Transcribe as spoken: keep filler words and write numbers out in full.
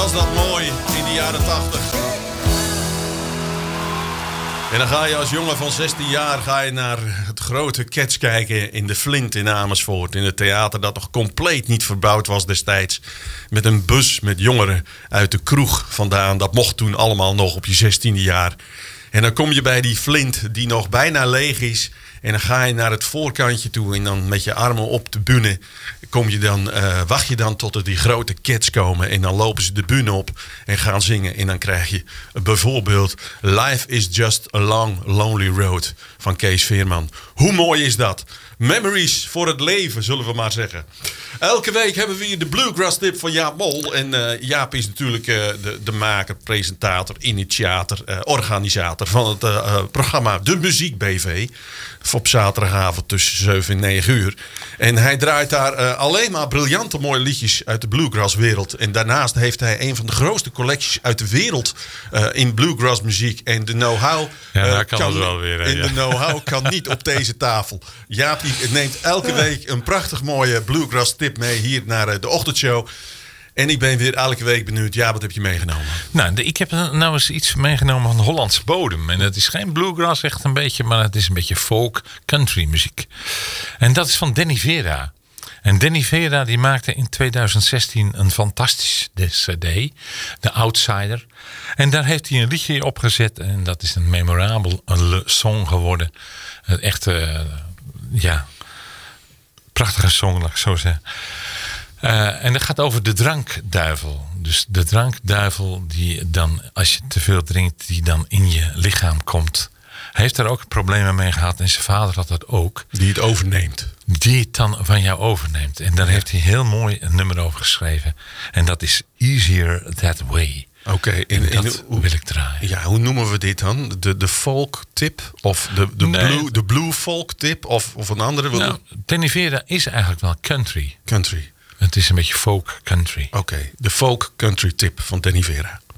was dat mooi in de jaren tachtig. En dan ga je als jongen van zestien jaar ga je naar het grote Cats kijken in de Flint in Amersfoort. In het theater dat nog compleet niet verbouwd was destijds. Met een bus met jongeren uit de kroeg vandaan. Dat mocht toen allemaal nog op je zestiende jaar. En dan kom je bij die Flint die nog bijna leeg is. En dan ga je naar het voorkantje toe en dan met je armen op de bühne kom je dan, uh, wacht je dan tot er die grote Cats komen. En dan lopen ze de bühne op en gaan zingen. En dan krijg je bijvoorbeeld Life is just a long, lonely road van Kees Veerman. Hoe mooi is dat? Memories voor het leven, zullen we maar zeggen. Elke week hebben we hier de Bluegrass tip van Jaap Mol. En uh, Jaap is natuurlijk uh, de, de maker, presentator, initiator, uh, organisator van het uh, uh, programma De Muziek B V. Op zaterdagavond tussen zeven en negen uur. En hij draait daar uh, alleen maar briljante mooie liedjes uit de bluegrass wereld. En daarnaast heeft hij een van de grootste collecties uit de wereld uh, in bluegrass muziek. En de know-how, ja, uh, kan kan, wel weer, hè, en ja. de know-how kan niet op deze tafel. Jaap die neemt elke week een prachtig mooie bluegrass tip mee hier naar uh, de ochtendshow. En ik ben weer elke week benieuwd. Ja, wat heb je meegenomen? Nou, ik heb nou eens iets meegenomen van Hollandse bodem. En dat is geen bluegrass echt een beetje, maar het is een beetje folk country muziek. En dat is van Danny Vera. En Danny Vera die maakte in tweeduizend zestien een fantastische cd, The Outsider. En daar heeft hij een liedje op gezet en dat is een memorabel song geworden. Een echte, ja, prachtige song, laat ik zo zeggen. Uh, en dat gaat over de drankduivel. Dus de drankduivel die dan, als je te veel drinkt, die dan in je lichaam komt. Hij heeft daar ook problemen mee gehad en zijn vader had dat ook. Die het overneemt. Die het dan van jou overneemt. En daar heeft hij heel mooi een nummer over geschreven. En dat is Easier That Way. Oké, okay, en, en dat en, hoe, wil ik draaien. Ja, hoe noemen we dit dan? De, de folk tip? Of de, de, nee. blue, de blue folk tip? Of, of een andere? Nou, Danny Vera is eigenlijk wel country. Country. Het is een beetje folk country. Oké, okay, de folk country tip van Danny Vera.